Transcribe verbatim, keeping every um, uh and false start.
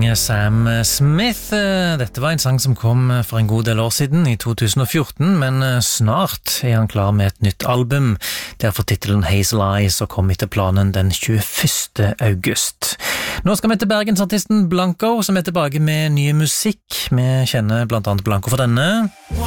synger Sam Smith. Dette var en sang som kom for en god del år siden, i to tusen og fjorten, men snart er han klar med et nytt album. Derfor titelen Hazel Eyes, og kom etter planen den tjueførste august. Nå skal vi til bergensartisten Blanco, som er tilbake med ny musikk. Vi kjenner blant annet Blanco for denne.